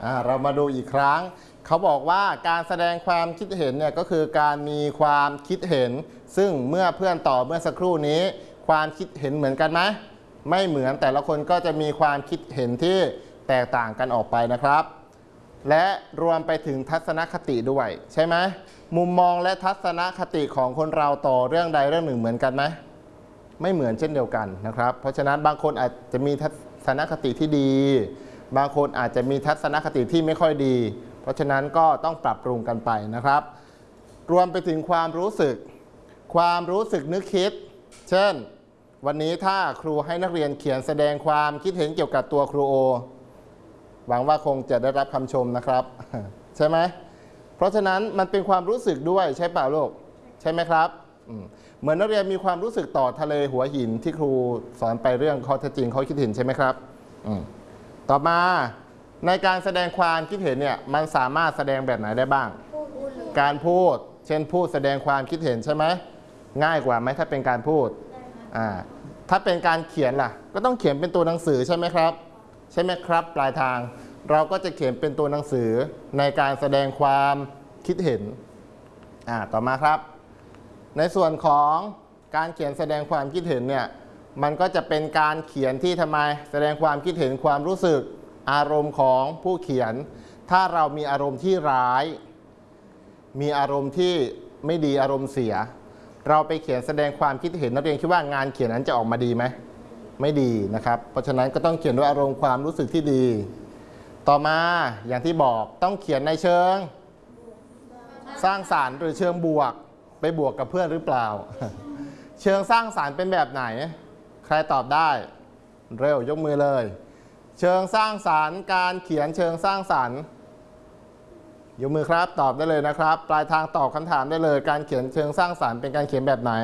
เรามาดูอีกครั้งเขาบอกว่าการแสดงความคิดเห็นเนี่ยก็คือการมีความคิดเห็นซึ่งเมื่อเพื่อนตอบเมื่อสักครู่นี้ความคิดเห็นเหมือนกันไหมไม่เหมือนแต่ละคนก็จะมีความคิดเห็นที่แตกต่างกันออกไปนะครับและรวมไปถึงทัศนคติด้วยใช่ไหมมุมมองและทัศนคติของคนเราต่อเรื่องใดเรื่องหนึ่งเหมือนกันไหมไม่เหมือนเช่นเดียวกันนะครับเพราะฉะนั้นบางคนอาจจะมีทัศนคติที่ดีบางคนอาจจะมีทัศนคติที่ไม่ค่อยดีเพราะฉะนั้นก็ต้องปรับปรุงกันไปนะครับรวมไปถึงความรู้สึกนึกคิดเช่นวันนี้ถ้าครูให้นักเรียนเขียนแสดงความคิดเห็นเกี่ยวกับตัวครูโอหวังว่าคงจะได้รับคำชมนะครับใช่ไหมเพราะฉะนั้นมันเป็นความรู้สึกด้วยใช่เปล่าลูกใช่ไหมครับเหมือนนักเรียนมีความรู้สึกต่อทะเลหัวหินที่ครูสอนไปเรื่องข้อเท็จจริงข้อคิดเห็นใช่ไหมครับต่อมาในการแสดงความคิดเห็นเนี่ยมันสามารถแสดงแบบไหนได้บ้างการพูดเช่นพูดแสดงความคิดเห็นใช่ไหมง่ายกว่าไหมถ้าเป็นการพูดถ้าเป็นการเขียนล่ะก็ต้องเขียนเป็นตัวหนังสือใช่ไหมครับใช่ไหมครับปลายทางเราก็จะเขียนเป็นตัวหนังสือในการแสดงความคิดเห็นต่อมาครับในส่วนของการเขียนแสดงความคิดเห็นเนี่ยมันก็จะเป็นการเขียนที่ทำไมแสดงความคิดเห็นความรู้สึกอารมณ์ของผู้เขียนถ้าเรามีอารมณ์ที่ร้ายมีอารมณ์ที่ไม่ดีอารมณ์เสียเราไปเขียนแสดงความคิดเห็นนักเรียนคิดว่างานเขียนนั้นจะออกมาดีไหมไม่ดีนะครับเพราะฉะนั้นก็ต้องเขียนด้วยอารมณ์ความรู้สึกที่ดีต่อมาอย่างที่บอกต้องเขียนในเชิงสร้างสรรค์หรือเชิงบวกไปบวกกับเพื่อนหรือเปล่าเชิงสร้างสรรค์เป็นแบบไหนใครตอบได้เร็วยกมือเลยเชิงสร้างสรรค์การเขียนเชิงสร้างสรรค์ยกมือครับตอบได้เลยนะครับปลายทางตอบคำถามได้เลยการเขียนเชิงสร้างสรรค์เป็นการเขียนแบบไหน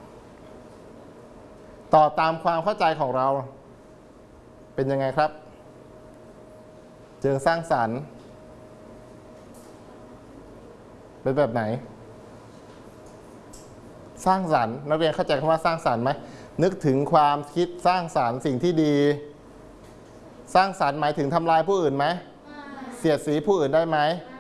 ตอบตามความเข้าใจของเราเป็นยังไงครับเชิงสร้างสรรค์เป็นแบบไหนสร้างสรรค์นักเรียนเข้าใจคำว่าสร้างสรรค์ไหมนึกถึงความคิดสร้างสรรค์สิ่งที่ดีสร้างสรรค์หมายถึงทำลายผู้อื่นไหมเสียดสีผู้อื่นได้ไหม